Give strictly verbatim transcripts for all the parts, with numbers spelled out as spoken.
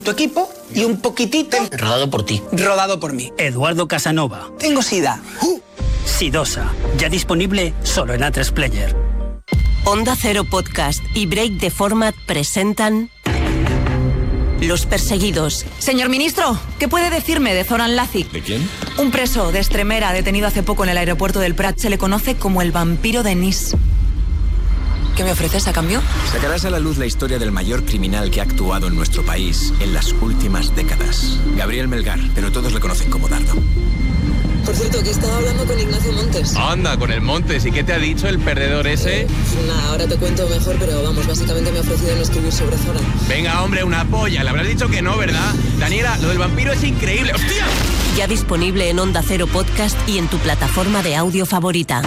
Tu equipo y un poquitito... Rodado por ti. Rodado por mí. Eduardo Casanova. Tengo sida. Uh. Sidosa. Ya disponible solo en A tres Player. Onda Cero Podcast y Break the Format presentan... Los perseguidos. Señor ministro, ¿qué puede decirme de Zoran Lazic? ¿De quién? Un preso de Extremera detenido hace poco en el aeropuerto del Prat. Se le conoce como el vampiro de Nice. ¿Qué me ofreces a cambio? Sacarás a la luz la historia del mayor criminal que ha actuado en nuestro país en las últimas décadas. Gabriel Melgar, pero todos le conocen como Dardo. Por cierto, que estaba hablando con Ignacio Montes. Anda, con el Montes. ¿Y qué te ha dicho el perdedor ese? Eh, nada, ahora te cuento mejor, pero vamos, básicamente me ha ofrecido no escribir sobre Zoran. Venga, hombre, una polla. Le habrás dicho que no, ¿verdad? Daniela, lo del vampiro es increíble. ¡Hostia! Ya disponible en Onda Cero Podcast y en tu plataforma de audio favorita.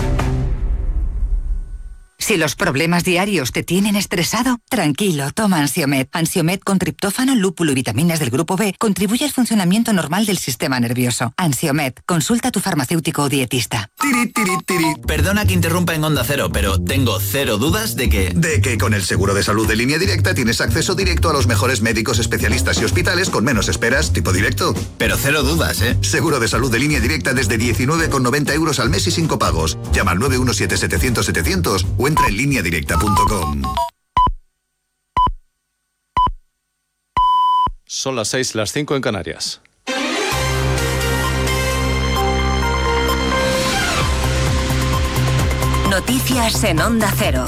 Si los problemas diarios te tienen estresado, tranquilo, toma Ansiomed. Ansiomed con triptófano, lúpulo y vitaminas del grupo B contribuye al funcionamiento normal del sistema nervioso. Ansiomed, consulta a tu farmacéutico o dietista. Tiri, tiri, tiri. Perdona que interrumpa en Onda Cero, pero tengo cero dudas de que... De que con el seguro de salud de Línea Directa tienes acceso directo a los mejores médicos, especialistas y hospitales con menos esperas, tipo directo. Pero cero dudas, ¿eh? Seguro de salud de Línea Directa desde diecinueve con noventa euros al mes y cinco pagos. Llama al nueve uno siete setecientos setecientos o entra en línea directa punto com. Son las seis, las cinco en Canarias. Noticias en Onda Cero.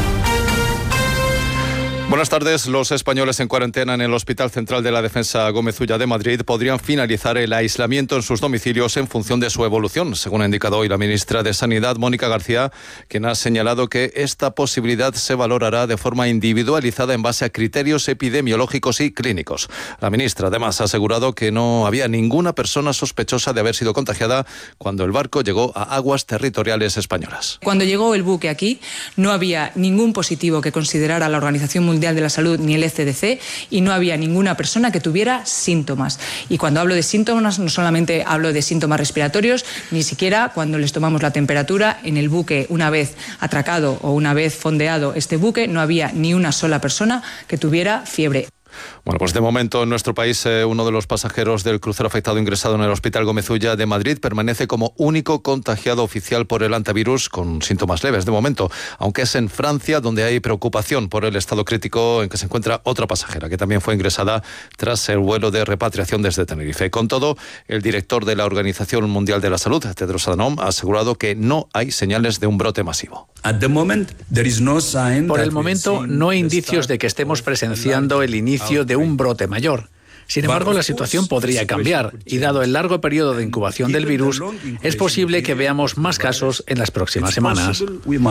Buenas tardes. Los españoles en cuarentena en el Hospital Central de la Defensa Gómez Ulla de Madrid podrían finalizar el aislamiento en sus domicilios en función de su evolución, según ha indicado hoy la ministra de Sanidad, Mónica García, quien ha señalado que esta posibilidad se valorará de forma individualizada en base a criterios epidemiológicos y clínicos. La ministra además ha asegurado que no había ninguna persona sospechosa de haber sido contagiada cuando el barco llegó a aguas territoriales españolas. Cuando llegó el buque aquí, no había ningún positivo que considerara la Organización Mundial de la Salud ni el E C D C y no había ninguna persona que tuviera síntomas. Y cuando hablo de síntomas no solamente hablo de síntomas respiratorios, ni siquiera cuando les tomamos la temperatura en el buque una vez atracado o una vez fondeado este buque no había ni una sola persona que tuviera fiebre. Bueno, pues de momento en nuestro país eh, uno de los pasajeros del crucero afectado ingresado en el Hospital Gómez Ulla de Madrid permanece como único contagiado oficial por el antivirus con síntomas leves de momento, aunque es en Francia donde hay preocupación por el estado crítico en que se encuentra otra pasajera que también fue ingresada tras el vuelo de repatriación desde Tenerife. Con todo, el director de la Organización Mundial de la Salud, Tedros Adhanom, ha asegurado que no hay señales de un brote masivo. Por el momento, no hay indicios de que estemos presenciando el inicio de un brote mayor. Sin embargo, la situación podría cambiar y, dado el largo periodo de incubación del virus, es posible que veamos más casos en las próximas semanas.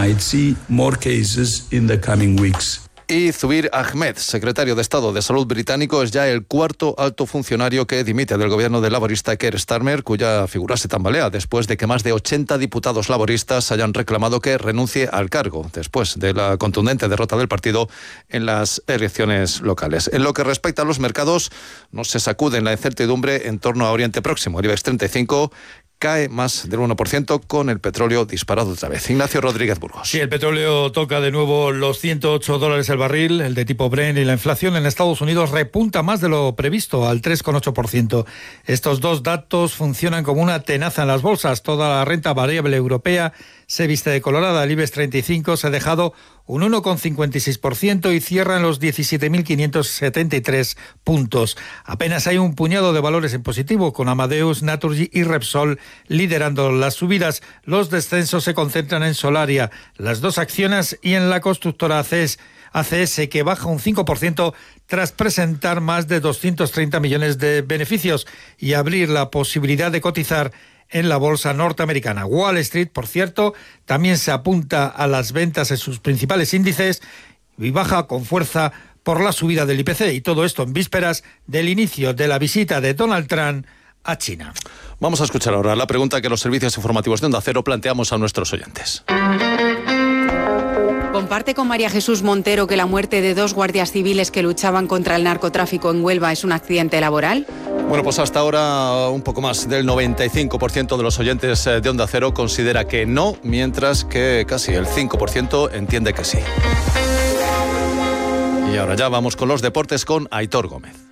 Y Zubir Ahmed, secretario de Estado de Salud británico, es ya el cuarto alto funcionario que dimite del gobierno del laborista Keir Starmer, cuya figura se tambalea después de que más de ochenta diputados laboristas hayan reclamado que renuncie al cargo, después de la contundente derrota del partido en las elecciones locales. En lo que respecta a los mercados, no se sacuden la incertidumbre en torno a Oriente Próximo. El IBEX treinta y cinco cae más del uno por ciento con el petróleo disparado otra vez. Ignacio Rodríguez Burgos. Sí, el petróleo toca de nuevo los ciento ocho dólares el barril, el de tipo Brent, y la inflación en Estados Unidos repunta más de lo previsto, al tres coma ocho por ciento. Estos dos datos funcionan como una tenaza en las bolsas. Toda la renta variable europea se viste de colorada. El IBEX treinta y cinco se ha dejado un uno coma cincuenta y seis por ciento y cierra en los diecisiete mil quinientos setenta y tres puntos. Apenas hay un puñado de valores en positivo, con Amadeus, Naturgy y Repsol liderando las subidas. Los descensos se concentran en Solaria, las dos acciones, y en la constructora A C S, que baja un cinco por ciento tras presentar más de doscientos treinta millones de beneficios y abrir la posibilidad de cotizar en la bolsa norteamericana. Wall Street, por cierto, también se apunta a las ventas en sus principales índices y baja con fuerza por la subida del I P C, y todo esto en vísperas del inicio de la visita de Donald Trump a China. Vamos a escuchar ahora la pregunta que los servicios informativos de Onda Cero planteamos a nuestros oyentes. ¿Comparte con María Jesús Montero que la muerte de dos guardias civiles que luchaban contra el narcotráfico en Huelva es un accidente laboral? Bueno, pues hasta ahora un poco más del noventa y cinco por ciento de los oyentes de Onda Cero considera que no, mientras que casi el cinco por ciento entiende que sí. Y ahora ya vamos con los deportes con Aitor Gómez.